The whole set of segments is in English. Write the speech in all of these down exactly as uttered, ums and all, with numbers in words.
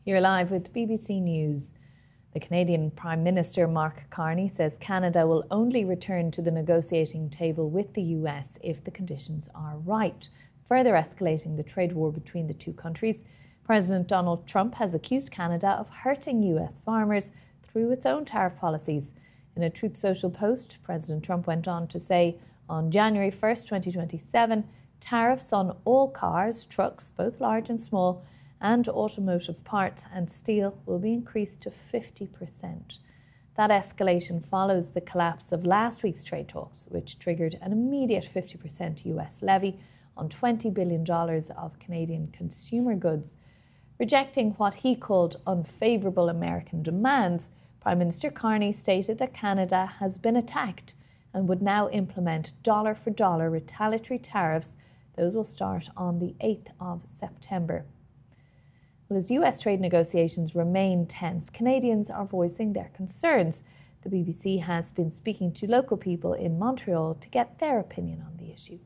You're live with B B C News. The Canadian Prime Minister Mark Carney says Canada will only return to the negotiating table with the U S if the conditions are right, further escalating the trade war between the two countries. President Donald Trump has accused Canada of hurting U S farmers through its own tariff policies. In a Truth Social post, President Trump went on to say on January first, twenty twenty-seven, tariffs on all cars, trucks, both large and small, and automotive parts and steel will be increased to fifty percent. That escalation follows the collapse of last week's trade talks, which triggered an immediate fifty percent U S levy on twenty billion dollars of Canadian consumer goods. Rejecting what he called unfavourable American demands, Prime Minister Carney stated that Canada has been attacked and would now implement dollar-for-dollar retaliatory tariffs. Those will start on the eighth of September. Well, as U S trade negotiations remain tense, Canadians are voicing their concerns. The B B C has been speaking to local people in Montreal to get their opinion on the issue.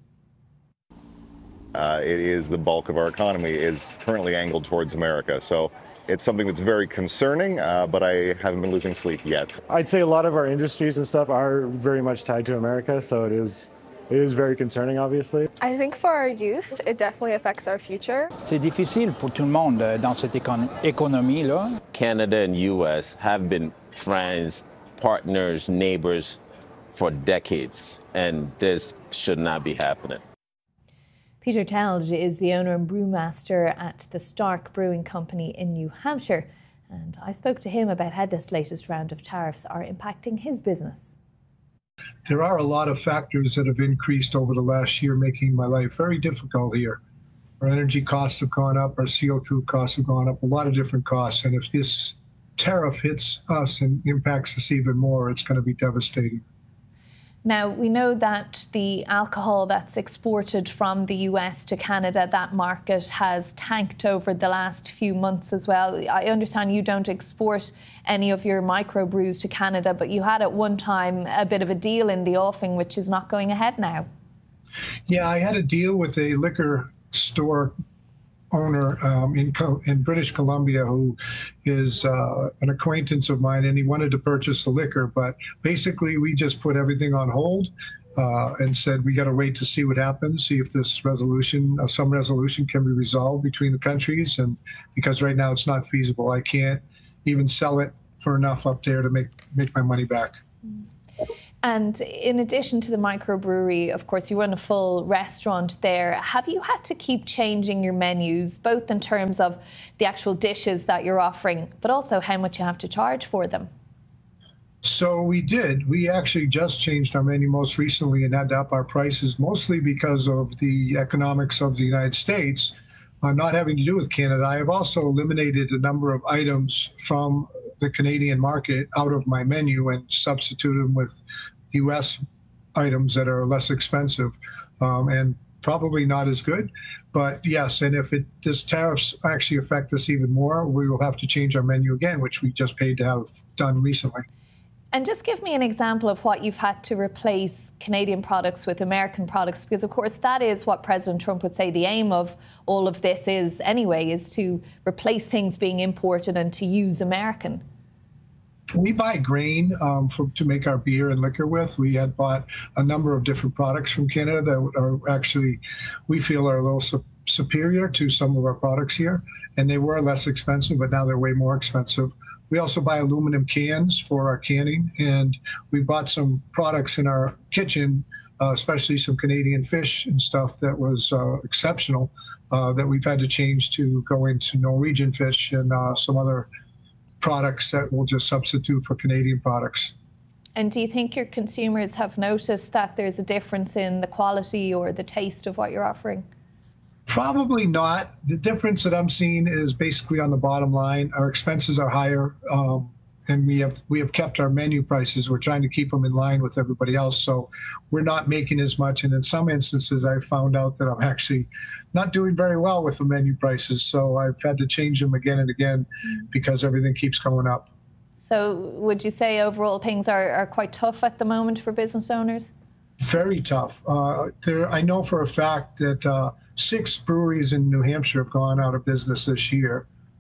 Uh, it is the bulk of our economy is currently angled towards America. So it's something that's very concerning, uh, but I haven't been losing sleep yet. I'd say a lot of our industries and stuff are very much tied to America, so it is It is very concerning, obviously. I think for our youth, it definitely affects our future. C'est difficile pour tout le monde dans cette écon- économie-là. Canada and U S have been friends, partners, neighbors for decades, and this should not be happening. Peter Telge is the owner and brewmaster at the Stark Brewing Company in New Hampshire, and I spoke to him about how this latest round of tariffs are impacting his business. There are a lot of factors that have increased over the last year, making my life very difficult here. Our energy costs have gone up, our C O two costs have gone up, a lot of different costs. And if this tariff hits us and impacts us even more, it's going to be devastating. Now, we know that the alcohol that's exported from the U S to Canada, that market has tanked over the last few months as well. I understand you don't export any of your microbrews to Canada, but you had at one time a bit of a deal in the offing, which is not going ahead now. Yeah, I had a deal with a liquor store owner um, in in British Columbia who is uh, an acquaintance of mine, and he wanted to purchase the liquor, but basically we just put everything on hold uh, and said we got to wait to see what happens, see if this resolution, uh, some resolution can be resolved between the countries, and because right now it's not feasible. I can't even sell it for enough up there to make make my money back. And in addition to the microbrewery, of course, you run a full restaurant there. Have you had to keep changing your menus, both in terms of the actual dishes that you're offering, but also how much you have to charge for them? So we did. We actually just changed our menu most recently and had to up our prices, mostly because of the economics of the United States, uh, not having to do with Canada. I have also eliminated a number of items from the Canadian market out of my menu and substituted them with U S items that are less expensive um, and probably not as good. But yes, and if it this tariffs actually affect us even more, we will have to change our menu again, which we just paid to have done recently. And just give me an example of what you've had to replace Canadian products with American products, because of course that is what President Trump would say the aim of all of this is anyway, is to replace things being imported and to use American. We buy grain um, for, to make our beer and liquor with. We had bought a number of different products from Canada that are actually, we feel are a little su- superior to some of our products here. And they were less expensive, but now they're way more expensive. We also buy aluminum cans for our canning, and we bought some products in our kitchen, uh, especially some Canadian fish and stuff that was uh, exceptional, uh, that we've had to change to go into Norwegian fish and uh, some other products that will just substitute for Canadian products. And do you think your consumers have noticed that there's a difference in the quality or the taste of what you're offering? Probably not. The difference that I'm seeing is basically on the bottom line. Our expenses are higher, um, and we have we have kept our menu prices. We're trying to keep them in line with everybody else, so we're not making as much. And in some instances, I found out that I'm actually not doing very well with the menu prices, so I've had to change them again and again because everything keeps going up. So would you say overall things are, are quite tough at the moment for business owners? Very tough. Uh, there, I know for a fact that uh, six breweries in New Hampshire have gone out of business this year.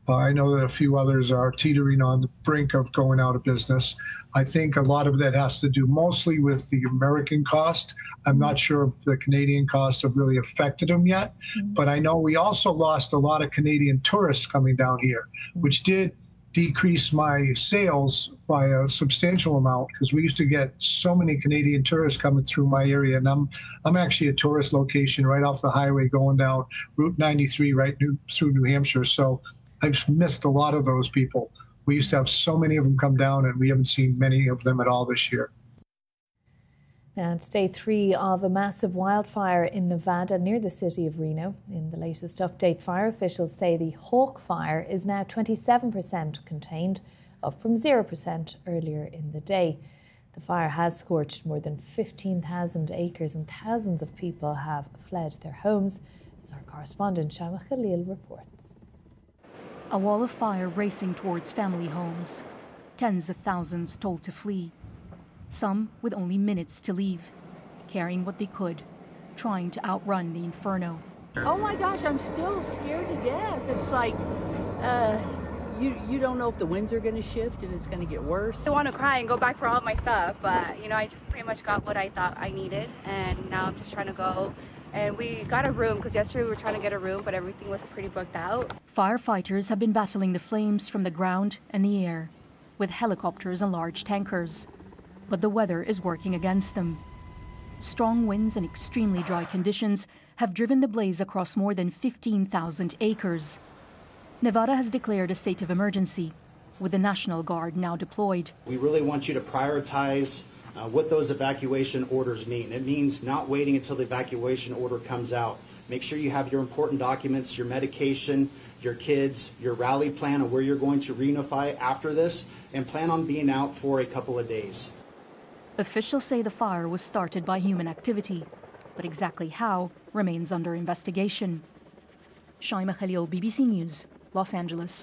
Uh, I know that a few others are teetering on the brink of going out of business. I think a lot of that has to do mostly with the American cost. I'm not sure if the Canadian costs have really affected them yet, mm-hmm. but I know we also lost a lot of Canadian tourists coming down here, which did decrease my sales by a substantial amount because we used to get so many Canadian tourists coming through my area. And I'm I'm actually a tourist location right off the highway going down Route ninety-three right new, through New Hampshire. So I've missed a lot of those people. We used to have so many of them come down, and we haven't seen many of them at all this year. Now, it's day three of a massive wildfire in Nevada near the city of Reno. In the latest update, fire officials say the Hawk Fire is now twenty-seven percent contained, up from zero percent earlier in the day. The fire has scorched more than fifteen thousand acres and thousands of people have fled their homes, as our correspondent Shaima Khalil reports. A wall of fire racing towards family homes. Tens of thousands told to flee. Some with only minutes to leave, carrying what they could, trying to outrun the inferno. Oh my gosh, I'm still scared to death. It's like, uh, you you don't know if the winds are going to shift and it's going to get worse. I want to cry and go back for all my stuff, but you know, I just pretty much got what I thought I needed, and now I'm just trying to go. And we got a room because yesterday we were trying to get a room, but everything was pretty booked out. Firefighters have been battling the flames from the ground and the air, with helicopters and large tankers. But the weather is working against them. Strong winds and extremely dry conditions have driven the blaze across more than fifteen thousand acres. Nevada has declared a state of emergency, with the National Guard now deployed. We really want you to prioritize uh, what those evacuation orders mean. It means not waiting until the evacuation order comes out. Make sure you have your important documents, your medication, your kids, your rally plan of where you're going to reunify after this, and plan on being out for a couple of days. Officials say the fire was started by human activity, but exactly how remains under investigation. Shaima Khalil, B B C News, Los Angeles.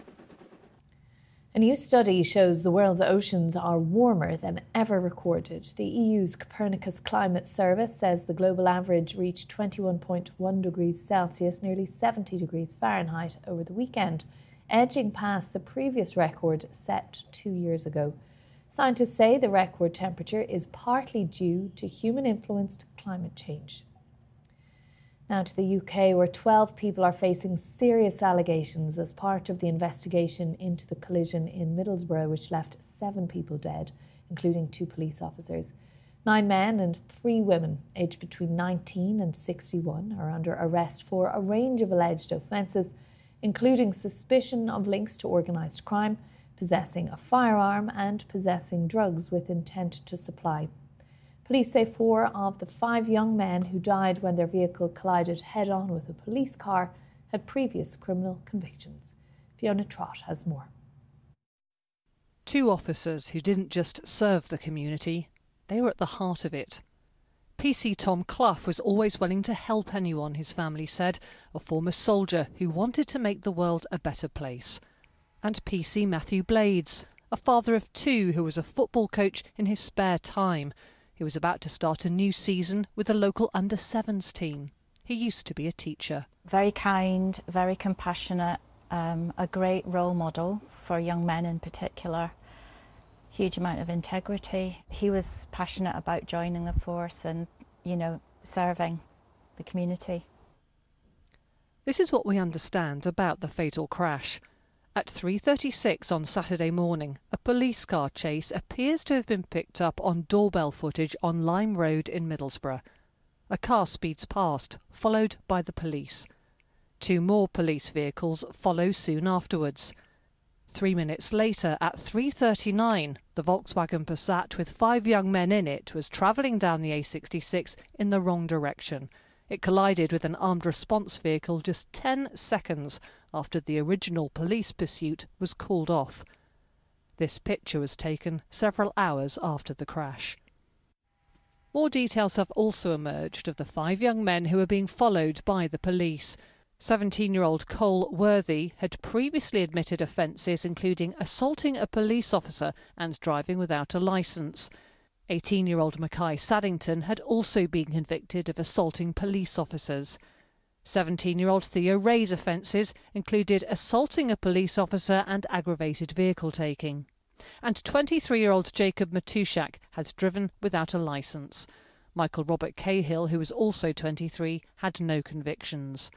A new study shows the world's oceans are warmer than ever recorded. The E U's Copernicus Climate Service says the global average reached twenty-one point one degrees Celsius, nearly seventy degrees Fahrenheit over the weekend, edging past the previous record set two years ago. Scientists say the record temperature is partly due to human-influenced climate change. Now to the U K, where twelve people are facing serious allegations as part of the investigation into the collision in Middlesbrough, which left seven people dead, including two police officers. Nine men and three women, aged between nineteen and sixty-one, are under arrest for a range of alleged offences, including suspicion of links to organised crime, possessing a firearm and possessing drugs with intent to supply. Police say four of the five young men who died when their vehicle collided head-on with a police car had previous criminal convictions. Fiona Trott has more. Two officers who didn't just serve the community, they were at the heart of it. P C Tom Clough was always willing to help anyone, his family said, a former soldier who wanted to make the world a better place. And P C Matthew Blades, a father of two who was a football coach in his spare time. He was about to start a new season with a local under sevens team. He used to be a teacher. Very kind, very compassionate, um, a great role model for young men in particular. Huge amount of integrity. He was passionate about joining the force and, you know, serving the community. This is what we understand about the fatal crash. At three thirty-six on Saturday morning, a police car chase appears to have been picked up on doorbell footage on Lime Road in Middlesbrough. A car speeds past, followed by the police. Two more police vehicles follow soon afterwards. Three minutes later, at three thirty-nine, the Volkswagen Passat with five young men in it was travelling down the A sixty-six in the wrong direction. It collided with an armed response vehicle just ten seconds after the original police pursuit was called off. This picture was taken several hours after the crash. More details have also emerged of the five young men who were being followed by the police. seventeen-year-old Cole Worthy had previously admitted offences including assaulting a police officer and driving without a licence. eighteen-year-old Mackay Saddington had also been convicted of assaulting police officers. seventeen-year-old Theo Ray's offences included assaulting a police officer and aggravated vehicle taking. And twenty-three-year-old Jacob Matushak had driven without a licence. Michael Robert Cahill, who was also twenty-three, had no convictions.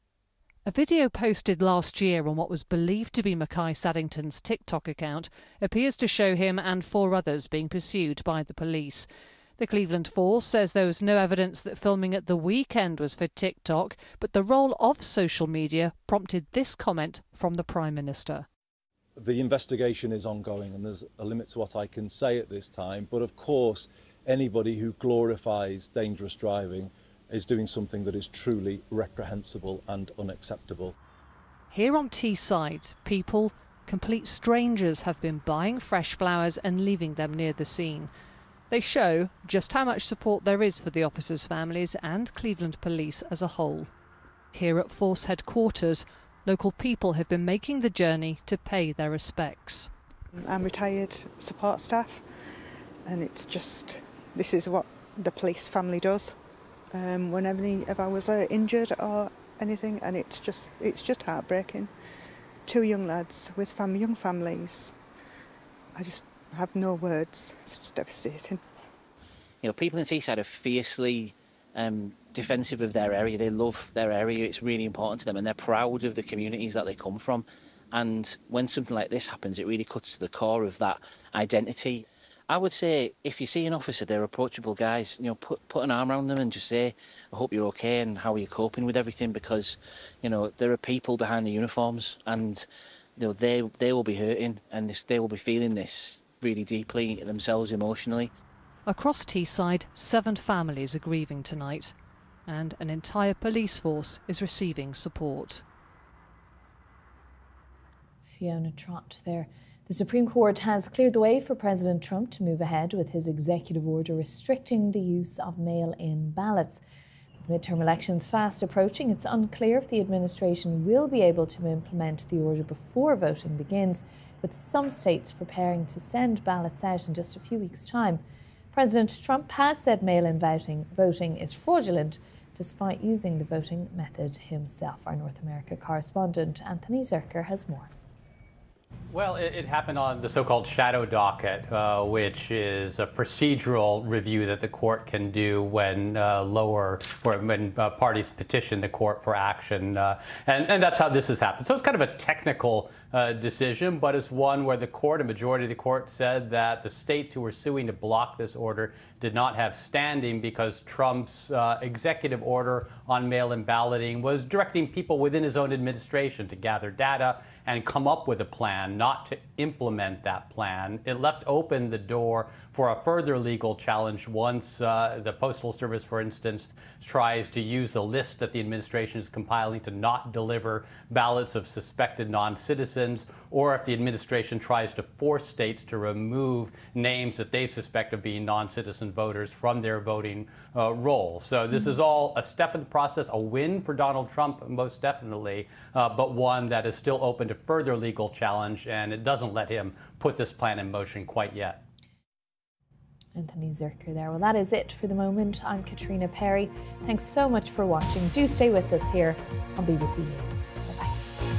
A video posted last year on what was believed to be Mackay Saddington's TikTok account appears to show him and four others being pursued by the police. The Cleveland Force says there was no evidence that filming at the weekend was for TikTok, but the role of social media prompted this comment from the Prime Minister. The investigation is ongoing and there's a limit to what I can say at this time, but of course anybody who glorifies dangerous driving is doing something that is truly reprehensible and unacceptable. Here on Teesside, people, complete strangers, have been buying fresh flowers and leaving them near the scene. They show just how much support there is for the officers' families and Cleveland Police as a whole. Here at Force headquarters, local people have been making the journey to pay their respects. I'm retired support staff, and it's just, this is what the police family does um, whenever any of us are injured or anything, and it's just it's just heartbreaking. Two young lads with fam- young families. I just have no words. It's just devastating. You know, people in Teesside are fiercely um, defensive of their area. They love their area. It's really important to them, and they're proud of the communities that they come from. And when something like this happens, it really cuts to the core of that identity. I would say if you see an officer, they're approachable guys, you know, put put an arm around them and just say, I hope you're okay and how are you coping with everything, because, you know, there are people behind the uniforms, and, you know, they they will be hurting, and this, they will be feeling this really deeply themselves emotionally. Across Teesside, seven families are grieving tonight, and an entire police force is receiving support. Fiona Trott there. The Supreme Court has cleared the way for President Trump to move ahead with his executive order restricting the use of mail-in ballots. With midterm elections fast approaching, it's unclear if the administration will be able to implement the order before voting begins, with some states preparing to send ballots out in just a few weeks' time. President Trump has said mail-in voting, voting is fraudulent, despite using the voting method himself. Our North America correspondent Anthony Zerker has more. Well, it, it happened on the so-called shadow docket, uh, which is a procedural review that the court can do when uh, lower, or when uh, parties petition the court for action, uh, and, and that's how this has happened. So it's kind of a technical uh, decision, but it's one where the court, a majority of the court, said that the states who were suing to block this order did not have standing because Trump's uh, executive order on mail-in balloting was directing people within his own administration to gather data and come up with a plan, not to implement that plan. It left open the door for a further legal challenge once uh, the Postal Service, for instance, tries to use a list that the administration is compiling to not deliver ballots of suspected non-citizens, or if the administration tries to force states to remove names that they suspect of being non-citizen voters from their voting uh, roll. So this is all a step in the process, a win for Donald Trump, most definitely, uh, but one that is still open to further legal challenge, and it doesn't let him put this plan in motion quite yet. Anthony Zerker there. Well, that is it for the moment. I'm Katrina Perry. Thanks so much for watching. Do stay with us here on B B C News. Bye-bye.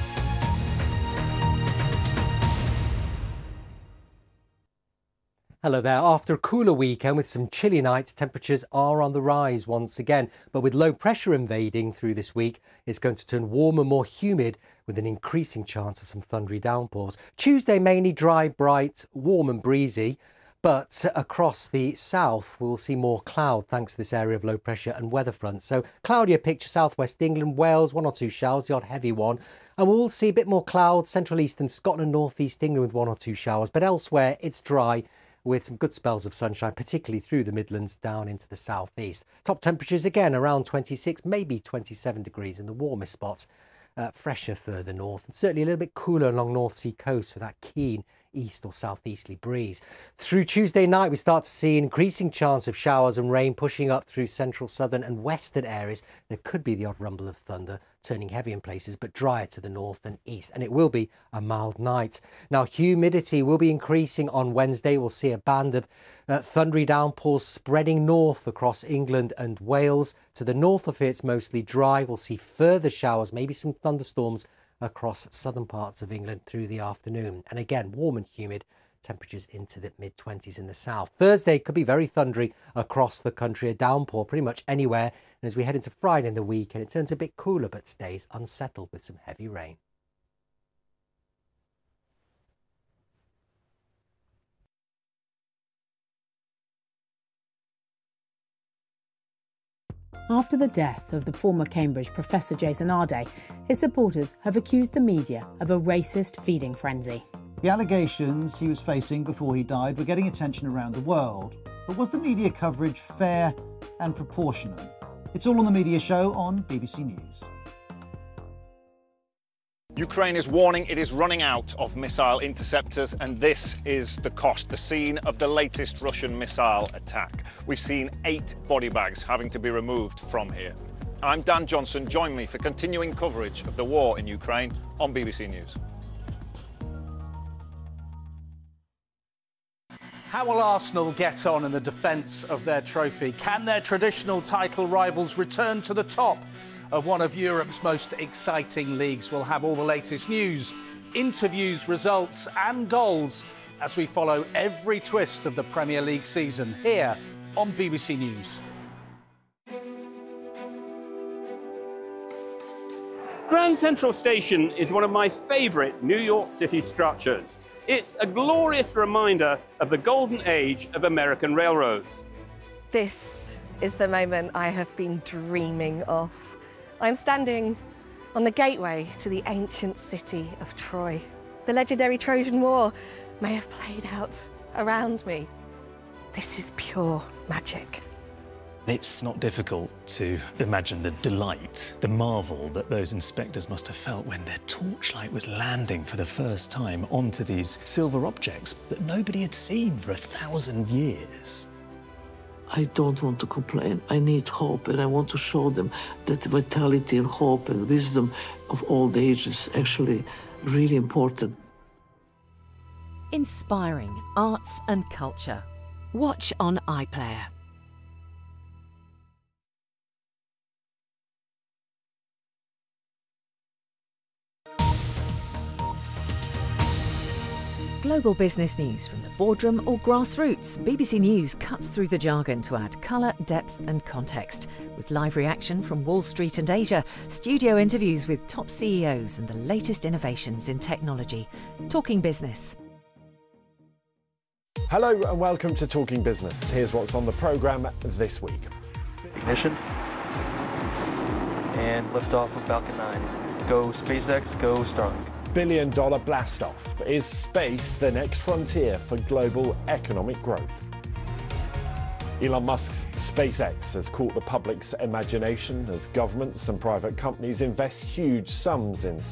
Hello there. After a cooler weekend with some chilly nights, temperatures are on the rise once again. But with low pressure invading through this week, it's going to turn warmer, more humid, with an increasing chance of some thundery downpours. Tuesday, mainly dry, bright, warm and breezy. But across the south, we'll see more cloud thanks to this area of low pressure and weather front. So cloudier picture, southwest England, Wales, one or two showers, the odd heavy one. And we'll see a bit more cloud, central eastern Scotland, northeast England with one or two showers. But elsewhere, it's dry with some good spells of sunshine, particularly through the Midlands down into the southeast. Top temperatures again around twenty-six, maybe twenty-seven degrees in the warmest spots. Uh, fresher further north, and certainly a little bit cooler along North Sea coast with that keen east or southeasterly breeze. Through Tuesday night, we start to see an increasing chance of showers and rain pushing up through central, southern and western areas. There could be the odd rumble of thunder, turning heavy in places, but drier to the north and east. And it will be a mild night. Now, humidity will be increasing on Wednesday. We'll see a band of uh, thundery downpours spreading north across England and Wales. To the north of here, it's mostly dry. We'll see further showers, maybe some thunderstorms across southern parts of England through the afternoon. And again, warm and humid, temperatures into the mid twenties in the south. Thursday could be very thundery across the country, a downpour pretty much anywhere. And as we head into Friday in the weekend, it turns a bit cooler but stays unsettled with some heavy rain. After the death of the former Cambridge professor Jason Arday, his supporters have accused the media of a racist feeding frenzy. The allegations he was facing before he died were getting attention around the world. But was the media coverage fair and proportionate? It's all on The Media Show on B B C News. Ukraine is warning it is running out of missile interceptors, and this is the cost, the scene of the latest Russian missile attack. We've seen eight body bags having to be removed from here. I'm Dan Johnson. Join me for continuing coverage of the war in Ukraine on B B C News. How will Arsenal get on in the defence of their trophy? Can their traditional title rivals return to the top of one of Europe's most exciting leagues? We'll have all the latest news, interviews, results and goals as we follow every twist of the Premier League season here on B B C News. Grand Central Station is one of my favourite New York City structures. It's a glorious reminder of the golden age of American railroads. This is the moment I have been dreaming of. I'm standing on the gateway to the ancient city of Troy. The legendary Trojan War may have played out around me. This is pure magic. It's not difficult to imagine the delight, the marvel that those inspectors must have felt when their torchlight was landing for the first time onto these silver objects that nobody had seen for a thousand years. I don't want to complain. I need hope, and I want to show them that vitality and hope and wisdom of old age is actually really important. Inspiring arts and culture. Watch on iPlayer. Global business news from the boardroom or grassroots. B B C News cuts through the jargon to add colour, depth and context. With live reaction from Wall Street and Asia, studio interviews with top C E Os and the latest innovations in technology. Talking Business. Hello and welcome to Talking Business. Here's what's on the programme this week. Ignition. And liftoff of Falcon nine. Go SpaceX, go Starlink. Billion dollar blastoff. Is space the next frontier for global economic growth? Elon Musk's SpaceX has caught the public's imagination as governments and private companies invest huge sums in